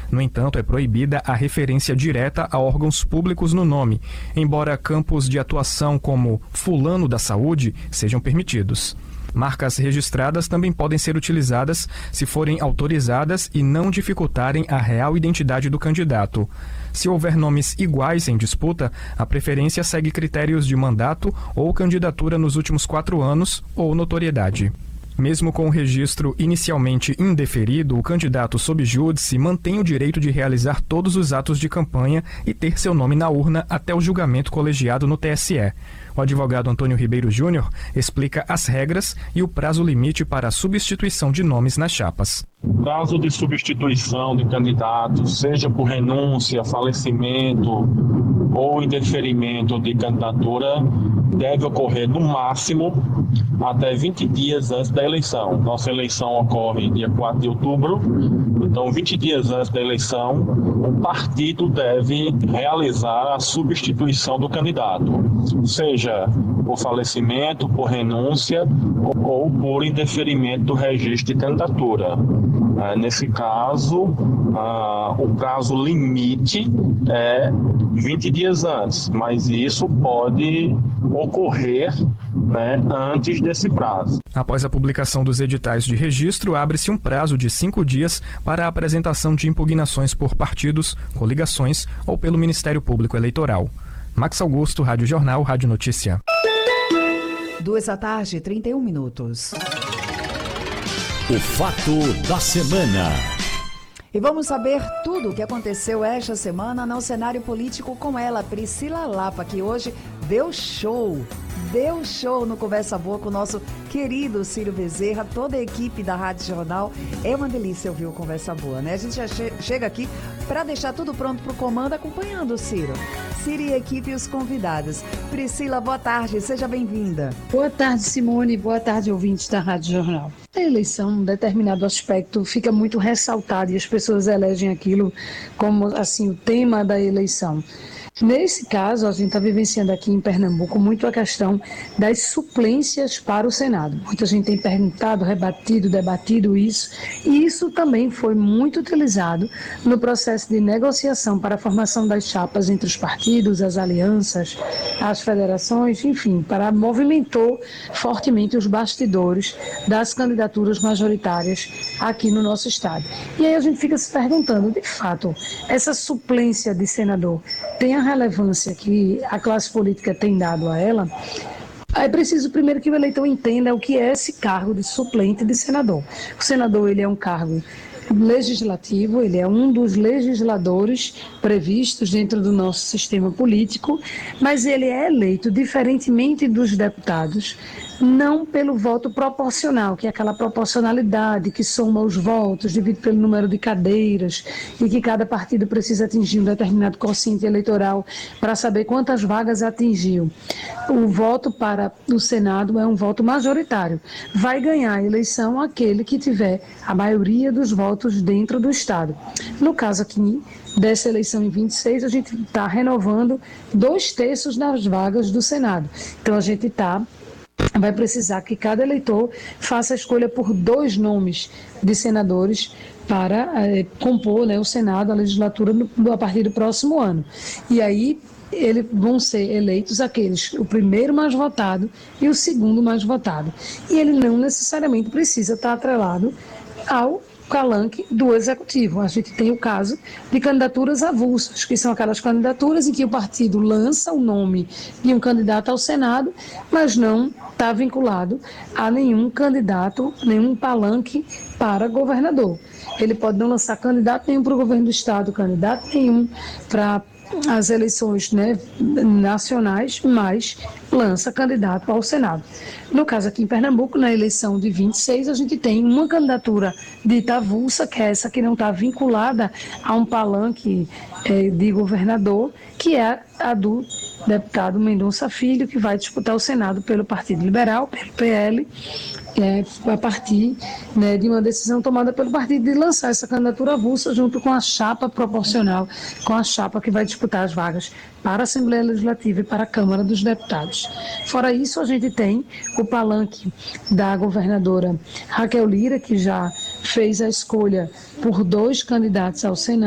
No entanto, é proibida a referência direta a órgãos públicos no nome, embora campos de atuação como fulano da saúde sejam permitidos. Marcas registradas também podem ser utilizadas se forem autorizadas e não dificultarem a real identidade do candidato. Se houver nomes iguais em disputa, a preferência segue critérios de mandato ou candidatura nos últimos 4 anos ou notoriedade. Mesmo com o registro inicialmente indeferido, o candidato sob júdice mantém o direito de realizar todos os atos de campanha e ter seu nome na urna até o julgamento colegiado no TSE. O advogado Antônio Ribeiro Júnior explica as regras e o prazo limite para a substituição de nomes nas chapas. O prazo de substituição de candidato, seja por renúncia, falecimento ou indeferimento de candidatura, deve ocorrer no máximo até 20 dias antes da eleição. Nossa eleição ocorre dia 4 de outubro, então 20 dias antes da eleição, o partido deve realizar a substituição do candidato, seja por falecimento, por renúncia ou por indeferimento do registro de candidatura. Nesse caso, o prazo limite é 20 dias antes, mas isso pode ocorrer, antes desse prazo. Após a publicação dos editais de registro, abre-se um prazo de 5 dias para a apresentação de impugnações por partidos, coligações ou pelo Ministério Público Eleitoral. Max Augusto, Rádio Jornal, Rádio Notícia. 14h31. O fato da semana. E vamos saber tudo o que aconteceu esta semana no cenário político com ela, Priscila Lapa, que hoje deu show no Conversa Boa com o nosso querido Ciro Bezerra, toda a equipe da Rádio Jornal. É uma delícia ouvir o Conversa Boa, né? A gente já chega aqui para deixar tudo pronto para o comando, acompanhando o Ciro. Ciro e a equipe e os convidados. Priscila, boa tarde, seja bem-vinda. Boa tarde, Simone, boa tarde, ouvintes da Rádio Jornal. A eleição, um determinado aspecto fica muito ressaltado e as pessoas elegem aquilo como, assim, o tema da eleição. Nesse caso, a gente está vivenciando aqui em Pernambuco muito a questão das suplências para o Senado. Muita gente tem perguntado, rebatido, debatido isso, e isso também foi muito utilizado no processo de negociação para a formação das chapas entre os partidos, as alianças, as federações, enfim, movimentou fortemente os bastidores das candidaturas majoritárias aqui no nosso estado. E aí a gente fica se perguntando, de fato, essa suplência de senador tem a relevância que a classe política tem dado a ela? É preciso primeiro que o eleitor entenda o que é esse cargo de suplente de senador. O senador, ele é um cargo legislativo, ele é um dos legisladores previstos dentro do nosso sistema político, mas ele é eleito, diferentemente dos deputados, não pelo voto proporcional, que é aquela proporcionalidade que soma os votos, divide pelo número de cadeiras e que cada partido precisa atingir um determinado quociente eleitoral para saber quantas vagas atingiu. O voto para o Senado é um voto majoritário. Vai ganhar a eleição aquele que tiver a maioria dos votos dentro do Estado. No caso aqui dessa eleição em 26, a gente está renovando 2/3 das vagas do Senado. Então a gente vai precisar que cada eleitor faça a escolha por 2 nomes de senadores para compor, o Senado, a legislatura, a partir do próximo ano. E aí vão ser eleitos o primeiro mais votado e o segundo mais votado. E ele não necessariamente precisa estar atrelado ao palanque do Executivo. A gente tem o caso de candidaturas avulsas, que são aquelas candidaturas em que o partido lança o nome de um candidato ao Senado, mas não está vinculado a nenhum candidato, nenhum palanque para governador. Ele pode não lançar candidato nenhum para o governo do Estado, candidato nenhum para as eleições nacionais, mas lança candidato ao Senado. No caso aqui em Pernambuco, na eleição de 26, a gente tem uma candidatura dita avulsa, que é essa que não está vinculada a um palanque de governador, que é a do deputado Mendonça Filho, que vai disputar o Senado pelo Partido Liberal, pelo PL, a partir de uma decisão tomada pelo partido de lançar essa candidatura avulsa junto com a chapa proporcional, com a chapa que vai disputar as vagas para a Assembleia Legislativa e para a Câmara dos Deputados. Fora isso, a gente tem o palanque da governadora Raquel Lira, que já fez a escolha por 2 candidatos ao Senado.